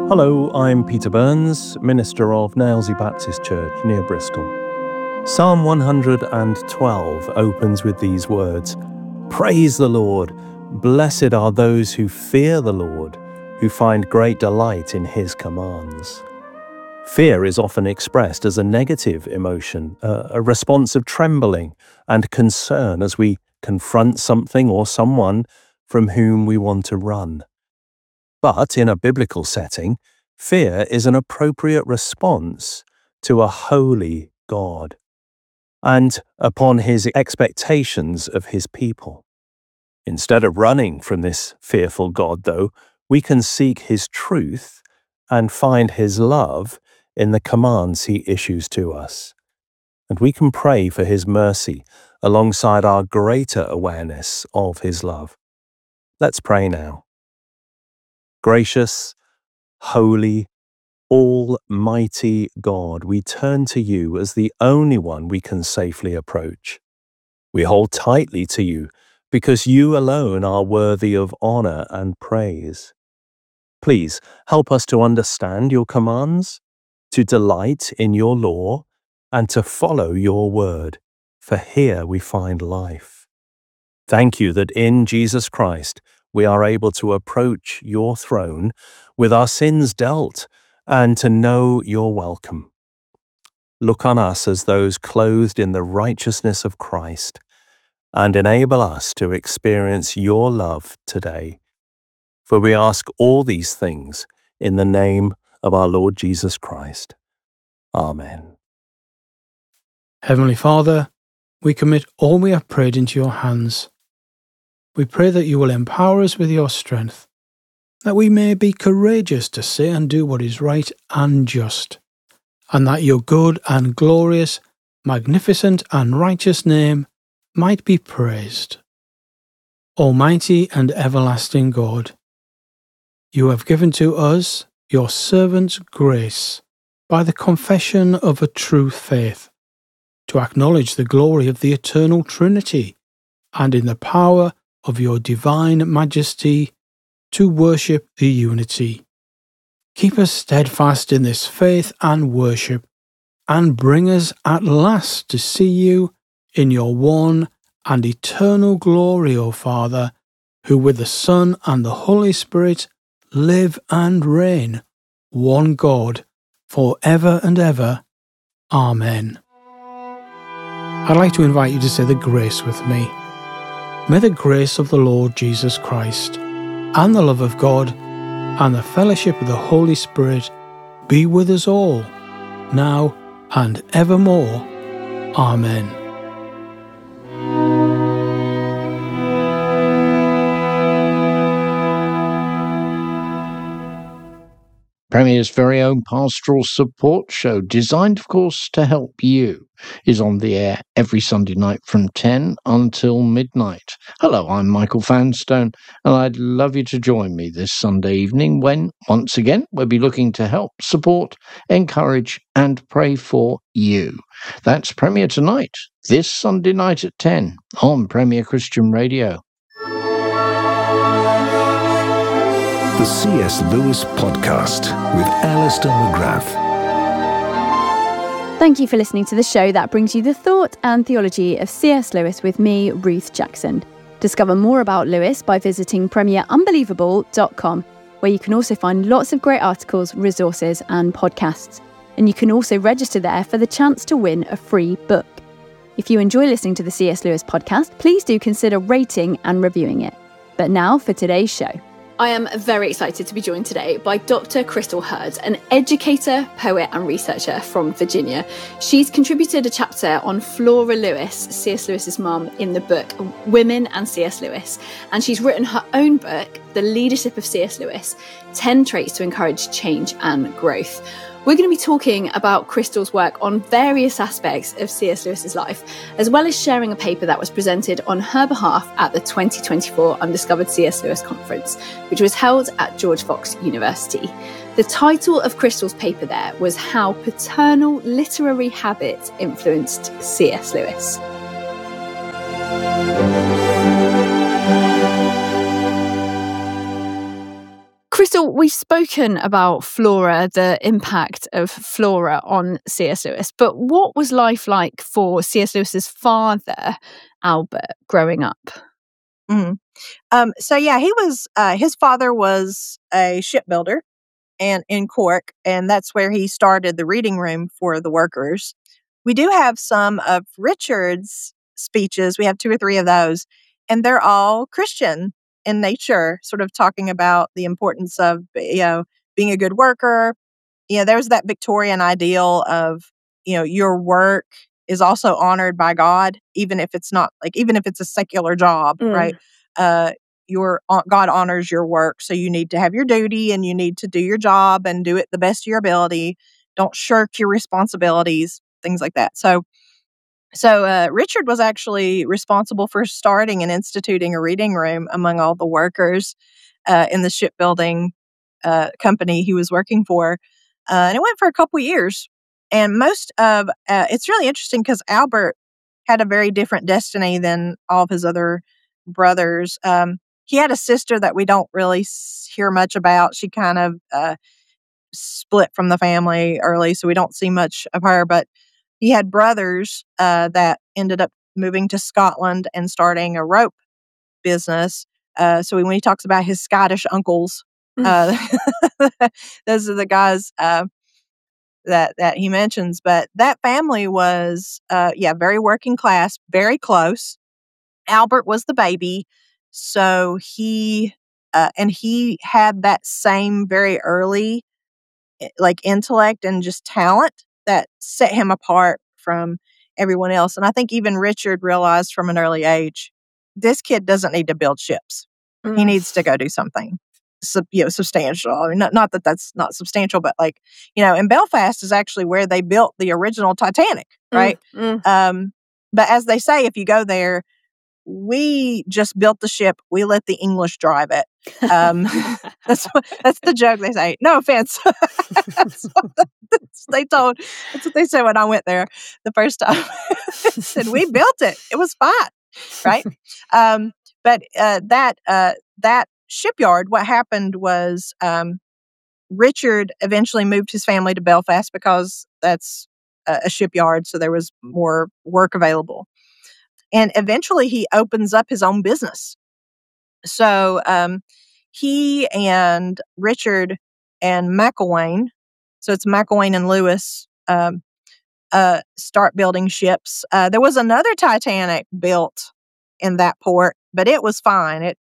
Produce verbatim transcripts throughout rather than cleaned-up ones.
Hello, I'm Peter Burns, minister of Nailsea Baptist Church near Bristol. Psalm one hundred twelve opens with these words, "Praise the Lord! Blessed are those who fear the Lord, who find great delight in his commands." Fear is often expressed as a negative emotion, a, a response of trembling and concern as we confront something or someone from whom we want to run. But in a biblical setting, fear is an appropriate response to a holy God and upon his expectations of his people. Instead of running from this fearful God, though, we can seek his truth and find his love in the commands he issues to us. And we can pray for his mercy alongside our greater awareness of his love. Let's pray now. Gracious, holy, almighty God, we turn to you as the only one we can safely approach. We hold tightly to you because you alone are worthy of honor and praise. Please help us to understand your commands, to delight in your law, and to follow your word, for here we find life. Thank you that in Jesus Christ we are able to approach your throne with our sins dealt and to know your welcome. Look on us as those clothed in the righteousness of Christ and enable us to experience your love today. For we ask all these things in the name of our Lord Jesus Christ. Amen. Heavenly Father, we commit all we have prayed into your hands. We pray that you will empower us with your strength, that we may be courageous to say and do what is right and just, and that your good and glorious, magnificent and righteous name might be praised. Almighty and everlasting God, you have given to us, your servants, grace, by the confession of a true faith, to acknowledge the glory of the eternal Trinity, and in the power of your divine majesty, to worship the unity. Keep us steadfast in this faith and worship, and bring us at last to see you in your one and eternal glory, O Father, who with the Son and the Holy Spirit live and reign, one God, for ever and ever. Amen. I'd like to invite you to say the grace with me. May the grace of the Lord Jesus Christ, and the love of God, and the fellowship of the Holy Spirit be with us all, now and evermore. Amen. Premier's very own pastoral support show, designed, of course, to help you, is on the air every Sunday night from ten until midnight. Hello, I'm Michael Fanstone, and I'd love you to join me this Sunday evening when, once again, we'll be looking to help, support, encourage, and pray for you. That's Premier Tonight, this Sunday night at ten on Premier Christian Radio. The C S Lewis Podcast with Alistair McGrath. Thank you for listening to the show that brings you the thought and theology of C S Lewis with me, Ruth Jackson. Discover more about Lewis by visiting premier unbelievable dot com, where you can also find lots of great articles, resources and podcasts. And you can also register there for the chance to win a free book. If you enjoy listening to the C S Lewis podcast, please do consider rating and reviewing it. But now for today's show. I am very excited to be joined today by Doctor Crystal Hurd, an educator, poet and researcher from Virginia. She's contributed a chapter on Flora Lewis, C S Lewis's mum, in the book Women and C S Lewis, and she's written her own book, The Leadership of C S Lewis, ten Traits to Encourage Change and Growth. We're going to be talking about Crystal's work on various aspects of C S Lewis's life, as well as sharing a paper that was presented on her behalf at the twenty twenty-four Undiscovered C S Lewis Conference, which was held at George Fox University. The title of Crystal's paper there was How Paternal Literary Habit Influenced C S Lewis. Bristol, we've spoken about Flora, the impact of Flora on C S Lewis, but what was life like for C S Lewis's father, Albert, growing up? Mm-hmm. Um, so yeah, he was, uh, his father was a shipbuilder and in Cork, and that's where he started the reading room for the workers. We do have some of Richard's speeches. We have two or three of those, and they're all Christian in nature, sort of talking about the importance of, you know, being a good worker. You know, there's that Victorian ideal of, you know, your work is also honored by God, even if it's not like, even if it's a secular job, Mm. right? Uh, your God honors your work. So you need to have your duty and you need to do your job and do it the best of your ability. Don't shirk your responsibilities, things like that. So, so uh, Richard was actually responsible for starting and instituting a reading room among all the workers uh, in the shipbuilding uh, company he was working for. Uh, and it went for a couple years. And most of, uh, it's really interesting because Albert had a very different destiny than all of his other brothers. Um, he had a sister that we don't really hear much about. She kind of uh, split from the family early, so we don't see much of her. But he had brothers uh, that ended up moving to Scotland and starting a rope business. Uh, so when he talks about his Scottish uncles, uh, those are the guys uh, that that he mentions. But that family was, uh, yeah, very working class, very close. Albert was the baby, so he uh, and he had that same very early, like intellect and just talent that set him apart from everyone else. And I think even Richard realized from an early age, this kid doesn't need to build ships. Mm. He needs to go do something, sub, you know, substantial. I mean, not, not that that's not substantial, but like, you know, and Belfast is actually where they built the original Titanic, right? Mm. Mm. Um, but as they say, if you go there, we just built the ship. We let the English drive it. Um, that's what, that's the joke they say. No offense. that's what that's, they told. That's what they said when I went there the first time. They said we built it. It was fine, right? um, but uh, that uh, that shipyard. What happened was um, Richard eventually moved his family to Belfast because that's a, a shipyard, so there was more work available. And eventually he opens up his own business. So um, he and Richard and McIlwain, so it's McIlwain and Lewis, um, uh, start building ships. Uh, there was another Titanic built in that port, but it was fine. It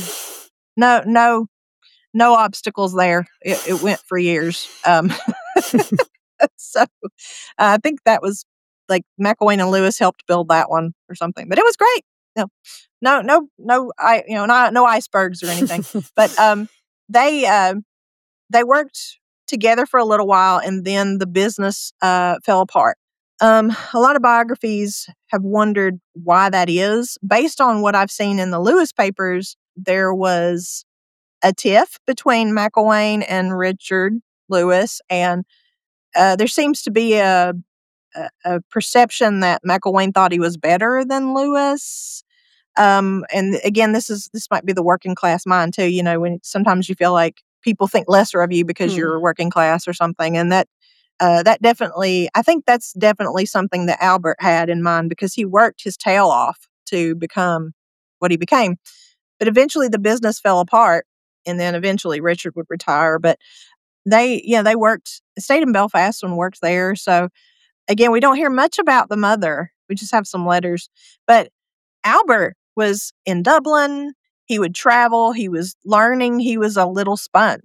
no no no obstacles there. It, it went for years. Um, so uh, I think that was like McIlwain and Lewis helped build that one or something, but it was great. No, no, no, no, I, you know, not, no icebergs or anything, but, um, they, uh, they worked together for a little while and then the business, uh, fell apart. Um, a lot of biographies have wondered why that is. Based on what I've seen in the Lewis papers, there was a tiff between McIlwain and Richard Lewis, and, uh, there seems to be a, A, a perception that McIlwain thought he was better than Lewis. Um, and again, this is this might be the working class mind too. You know, when sometimes you feel like people think lesser of you because hmm. you're working class or something, and that uh, that definitely, I think that's definitely something that Albert had in mind because he worked his tail off to become what he became. But eventually, the business fell apart, and then eventually Richard would retire. But they, yeah, they worked, stayed in Belfast and worked there. So. Again, we don't hear much about the mother. We just have some letters. But Albert was in Dublin. He would travel. He was learning. He was a little sponge.